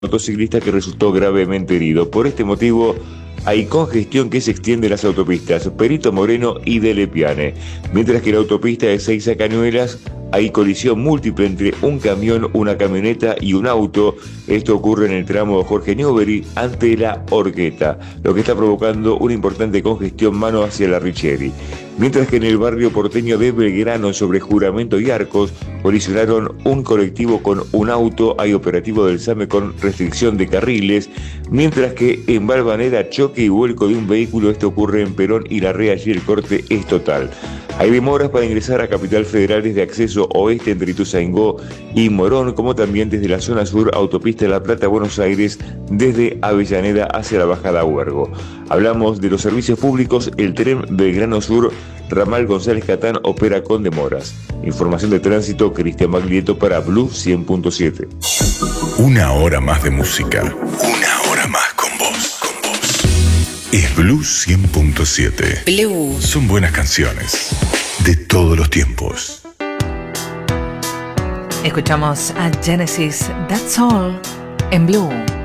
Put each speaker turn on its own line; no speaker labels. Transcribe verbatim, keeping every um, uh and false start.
motociclista que resultó gravemente herido. Por este motivo, hay congestión que se extiende en las autopistas Perito Moreno y de Lepiane, mientras que en la autopista de Seiza Cañuelas hay colisión múltiple entre un camión, una camioneta y un auto. Esto ocurre en el tramo de Jorge Newbery ante la Horqueta, lo que está provocando una importante congestión mano hacia la Richeri. Mientras que en el barrio porteño de Belgrano, sobre Juramento y Arcos, colisionaron un colectivo con un auto. Hay operativo del SAME con restricción de carriles, mientras que en Valvanera, choque y vuelco de un vehículo. Esto ocurre en Perón y Larrea, allí el corte es total. Hay demoras para ingresar a Capital Federal desde acceso oeste entre Ituzaingó y Morón, como también desde la zona sur, autopista de La Plata, Buenos Aires, desde Avellaneda hacia la bajada Huergo. Hablamos de los servicios públicos. El tren Belgrano Sur, ramal González Catán, opera con demoras. Información de tránsito, Cristian Baglietto para Blue cien punto siete.
Una hora más de música. Una hora más con vos. Con vos. Es Blue cien punto siete.
Blue.
Son buenas canciones de todos los tiempos.
Escuchamos a Genesis, That's All, en Blue.